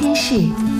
经室。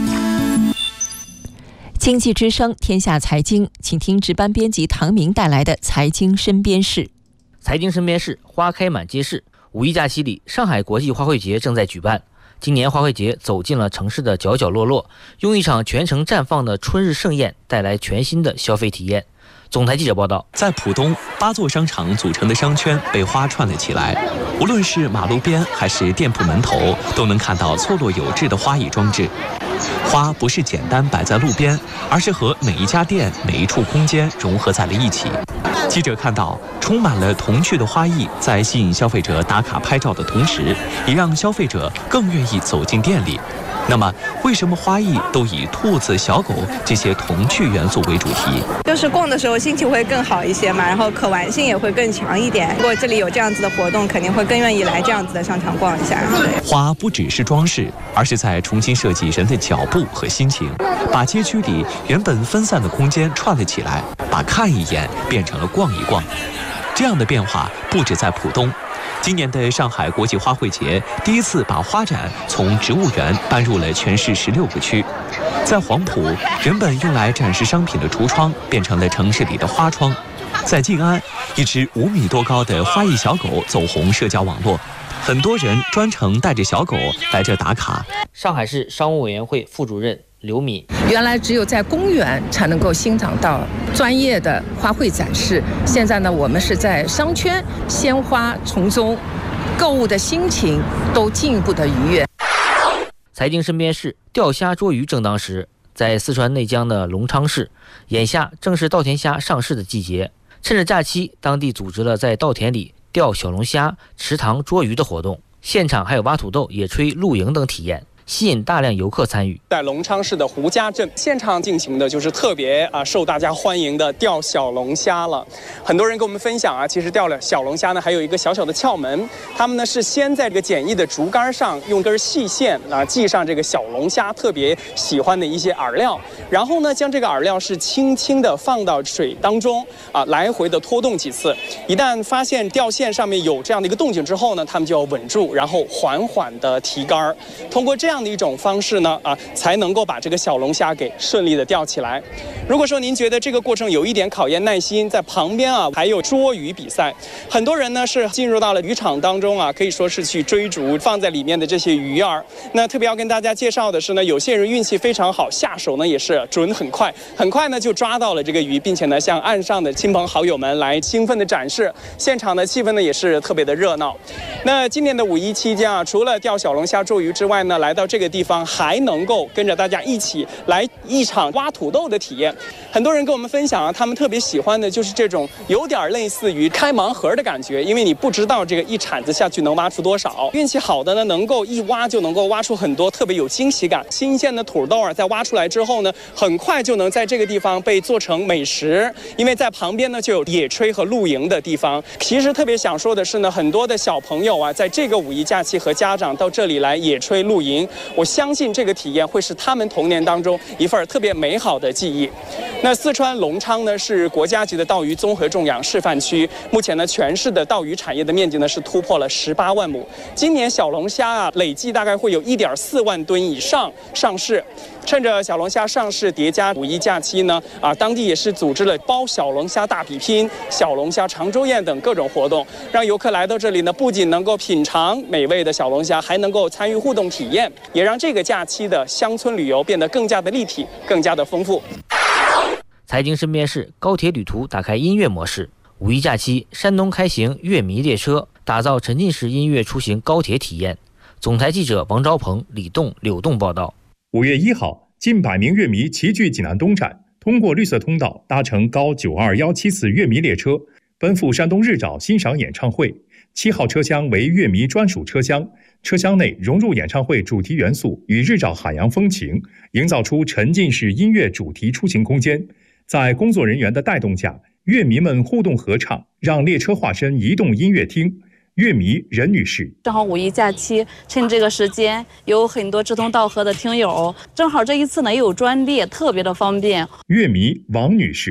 经济之声天下财经，请听值班编辑唐明带来的财经身边事。 财经身边事，花开满街市。五一假期里，上海国际花卉节正在举办。今年花卉节走进了城市的角角落落，用一场全城绽放的春日盛宴带来全新的消费体验。总台记者报道， 在浦东，8座商场组成的商圈被花串了起来。无论是马路边还是店铺门头，都能看到错落有致的花艺装置。花不是简单摆在路边，而是和每一家店、每一处空间融合在了一起。记者看到，充满了童趣的花艺，在吸引消费者打卡拍照的同时，也让消费者更愿意走进店里。那么，为什么花艺都以兔子、小狗这些童趣元素为主题？ 就是逛的时候心情会更好一些嘛，然后可玩性也会更强一点。如果这里有这样子的活动，肯定会更愿意来这样子的商场逛一下。 花不只是装饰，而是在重新设计人的脚步和心情，把街区里原本分散的空间串了起来，把看一眼变成了逛一逛。这样的变化不止在浦东。今年的上海国际花卉节第一次把花展从植物园搬入了全市16个区。在黄埔，原本用来展示商品的橱窗变成了城市里的花窗。在静安，一只5米多高的花艺小狗走红社交网络，很多人专程带着小狗来这打卡。 上海市商务委员会副主任刘敏， 原来只有在公园才能够欣赏到专业的花卉展示，现在呢，我们是在商圈，鲜花丛中，购物的心情都进一步的愉悦。 财经身边事，钓虾捉鱼正当时。在四川内江的隆昌市，眼下正是稻田虾上市的季节。趁着假期，当地组织了在稻田里钓小龙虾、池塘捉鱼的活动，现场还有挖土豆、野炊、露营等体验，吸引大量游客参与。 在隆昌市的胡家镇，现场进行的就是特别受大家欢迎的钓小龙虾了。很多人跟我们分享其实钓了小龙虾呢，还有一个小小的窍门，他们呢是先在这个简易的竹竿上用根细线系上这个小龙虾特别喜欢的一些饵料，然后呢将这个饵料是轻轻的放到水当中来回的拖动几次。一旦发现钓线上面有这样的一个动静之后呢，他们就要稳住，然后缓缓的提竿。通过这样的一种方式呢才能够把这个小龙虾给顺利的钓起来。如果说您觉得这个过程有一点考验耐心，在旁边还有捉鱼比赛，很多人呢是进入到了渔场当中可以说是去追逐放在里面的这些鱼儿。那特别要跟大家介绍的是呢，有些人运气非常好，下手呢也是准很快，很快呢就抓到了这个鱼，并且呢向岸上的亲朋好友们来兴奋的展示，现场的气氛呢也是特别的热闹。那今年的5·1期间除了钓小龙虾捉鱼之外呢，来到这个地方还能够跟着大家一起来一场挖土豆的体验。很多人跟我们分享他们特别喜欢的就是这种有点类似于开盲盒的感觉，因为你不知道这个一铲子下去能挖出多少。运气好的呢，能够一挖就能够挖出很多特别有惊喜感。新鲜的土豆在挖出来之后呢，很快就能在这个地方被做成美食，因为在旁边呢就有野炊和露营的地方。其实特别想说的是呢，很多的小朋友在这个5·1假期和家长到这里来野炊露营，我相信这个体验会是他们童年当中一份特别美好的记忆。那四川隆昌呢是国家级的钓鱼综合种养示范区，目前呢全市的钓鱼产业的面积呢是突破了18万亩。今年小龙虾累计大概会有1.4万吨以上上市。趁着小龙虾上市叠加5·1假期呢当地也是组织了包小龙虾大比拼、小龙虾长洲宴等各种活动，让游客来到这里呢不仅能够品尝美味的小龙虾，还能够参与互动体验，也让这个假期的乡村旅游变得更加的立体，更加的丰富。 财经身边事，高铁旅途打开音乐模式。5·1假期，山东开行乐迷列车，打造沉浸式音乐出行高铁体验。总台记者王昭鹏、李栋、柳栋报道。 5月1号，近100名乐迷齐聚济南东站，通过绿色通道搭乘高92174乐迷列车，奔赴山东日照欣赏演唱会。7号车厢为乐迷专属车厢，车厢内融入演唱会主题元素与日照海洋风情，营造出沉浸式音乐主题出行空间。在工作人员的带动下，乐迷们互动合唱，让列车化身移动音乐厅。乐迷任女士： 正好5·1假期，趁这个时间，有很多志同道合的听友，正好这一次呢也有专列，特别的方便。 乐迷王女士：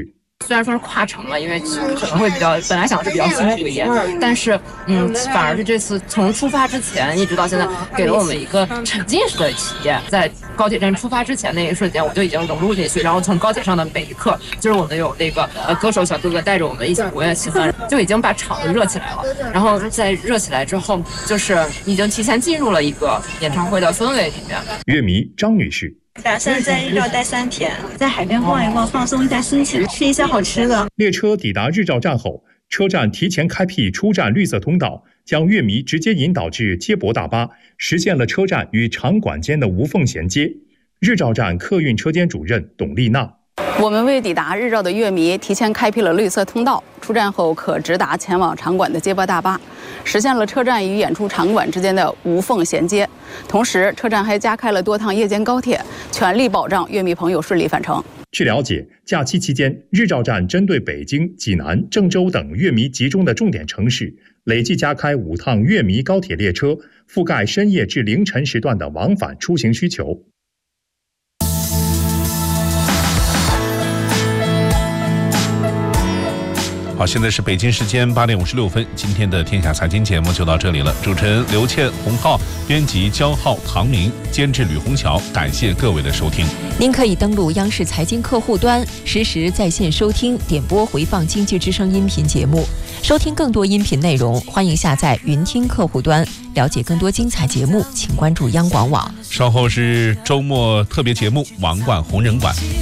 虽然说是跨城了，因为可能会本来想的是比较辛苦一点，但是反而是这次从出发之前一直到现在，给了我们一个沉浸式的体验。在高铁站出发之前那一瞬间，我就已经融入进去，然后从高铁上的每一刻，就是我们有那个歌手小哥哥带着我们一起活跃气氛，就已经把场子热起来了。然后在热起来之后，就是已经提前进入了一个演唱会的氛围里面。 乐迷张女士打算在日照待3天，在海边逛一逛，放松一下心情，吃一些好吃的。 列车抵达日照站后，车站提前开辟出站绿色通道，将乐迷直接引导至接驳大巴，实现了车站与场馆间的无缝衔接。日照站客运车间主任董丽娜： 我们为抵达日照的乐迷提前开辟了绿色通道，出站后可直达前往场馆的接驳大巴，实现了车站与演出场馆之间的无缝衔接。同时，车站还加开了多趟夜间高铁，全力保障乐迷朋友顺利返程。 据了解，假期期间，日照站针对北京、济南、郑州等乐迷集中的重点城市，累计加开5趟乐迷高铁列车，覆盖深夜至凌晨时段的往返出行需求。 好，现在是北京时间8点56分，今天的天下财经节目就到这里了。主持人刘倩、洪浩，编辑焦浩、唐明，监制吕红桥，感谢各位的收听。 您可以登录央视财经客户端，实时在线收听、点播回放经济之声音频节目。收听更多音频内容，欢迎下载云听客户端。了解更多精彩节目，请关注央广网。 稍后是周末特别节目《王冠红人馆》。